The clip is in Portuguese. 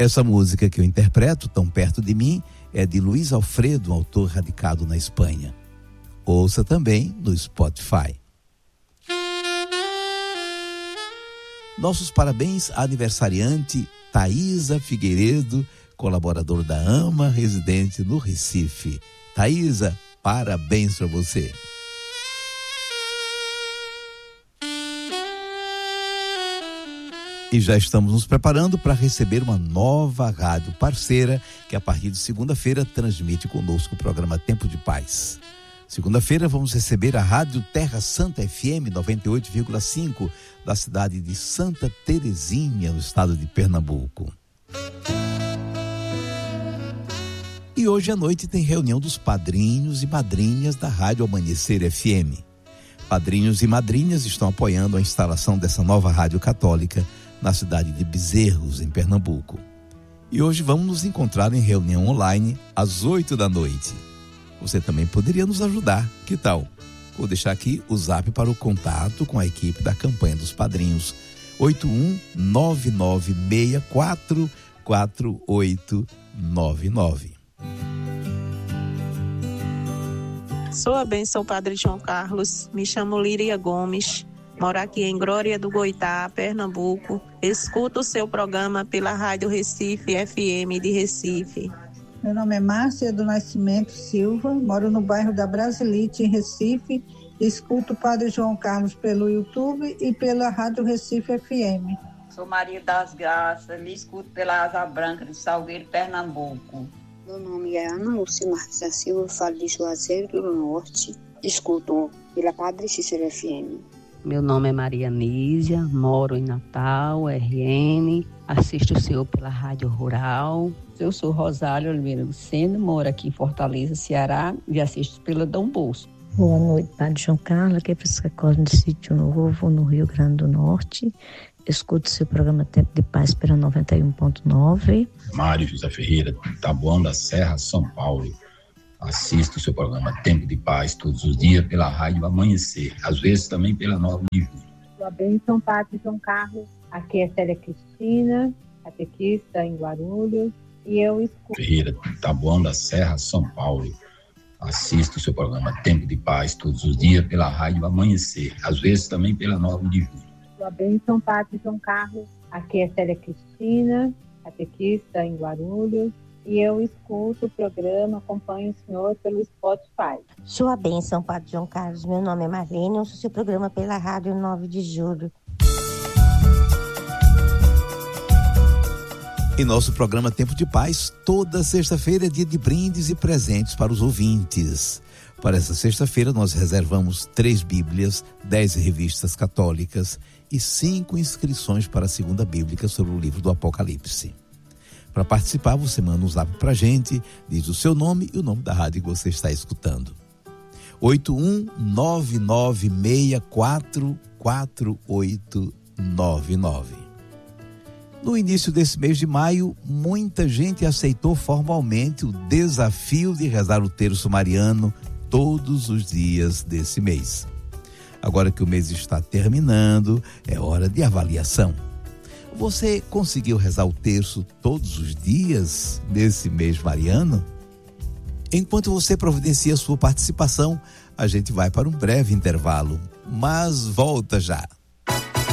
Essa música que eu interpreto, Tão Perto de Mim, é de Luiz Alfredo, um autor radicado na Espanha. Ouça também no Spotify. Nossos parabéns à aniversariante Thaísa Figueiredo, colaborador da AMA, residente no Recife. Thaísa, parabéns para você. E já estamos nos preparando para receber uma nova rádio parceira que a partir de segunda-feira transmite conosco o programa Tempo de Paz. Segunda-feira vamos receber a Rádio Terra Santa FM 98,5 da cidade de Santa Terezinha, no estado de Pernambuco. E hoje à noite tem reunião dos padrinhos e madrinhas da Rádio Amanhecer FM. Padrinhos e madrinhas estão apoiando a instalação dessa nova rádio católica na cidade de Bezerros, em Pernambuco. E hoje vamos nos encontrar em reunião online às 8 da noite. Você também poderia nos ajudar, que tal? Vou deixar aqui o zap para o contato com a equipe da campanha dos padrinhos, 8199644899. Sou a bênção Padre João Carlos, me chamo Líria Gomes, moro aqui em Glória do Goitá, Pernambuco. Escuto o seu programa pela Rádio Recife FM de Recife. Meu nome é Márcia do Nascimento Silva, moro no bairro da Brasilite, em Recife. Escuto o Padre João Carlos pelo YouTube e pela Rádio Recife FM. Sou Maria das Graças, me escuto pela Asa Branca de Salgueiro, Pernambuco. Meu nome é Ana Lúcia Marques da Silva, falo de Juazeiro do Norte. Escuto pela Padre Cícero FM. Meu nome é Maria Nísia, moro em Natal, RN, assisto o senhor pela Rádio Rural. Eu sou Rosália Oliveira Lucena, moro aqui em Fortaleza, Ceará, e assisto pela Dom Bosco. Boa noite, Padre João Carlos, aqui é Francisca Costa de Sítio Novo, no Rio Grande do Norte. Escuto o seu programa Tempo de Paz pela 91.9. Mário José Ferreira, Taboão da Serra, São Paulo. Assisto o seu programa Tempo de Paz todos os dias pela Rádio Amanhecer, às vezes também pela 9 de julho. Sua bênção, Padre João Carlos. Aqui é Célia Cristina, catequista em Guarulhos, e eu escuto. Ferreira, Taboão da Serra, São Paulo. Assisto o seu programa Tempo de Paz todos os dias pela Rádio Amanhecer, às vezes também pela 9 de julho. Sua bênção, Padre João Carlos. Aqui é Célia Cristina, catequista em Guarulhos, e eu escuto o programa, acompanho o senhor pelo Spotify. Sua bênção, Padre João Carlos. Meu nome é Marlene, eu ouço o seu programa pela Rádio 9 de Julho. Em nosso programa Tempo de Paz, toda sexta-feira é dia de brindes e presentes para os ouvintes. Para essa sexta-feira nós reservamos 3 Bíblias, 10 revistas católicas e 5 inscrições para a segunda bíblica sobre o livro do Apocalipse. Para participar, você manda um zap pra gente, diz o seu nome e o nome da rádio que você está escutando. 8199644899. No início desse mês de maio, muita gente aceitou formalmente o desafio de rezar o terço mariano todos os dias desse mês. Agora que o mês está terminando, é hora de avaliação. Você conseguiu rezar o terço todos os dias desse mês mariano? Enquanto você providencia sua participação, a gente vai para um breve intervalo, mas volta já.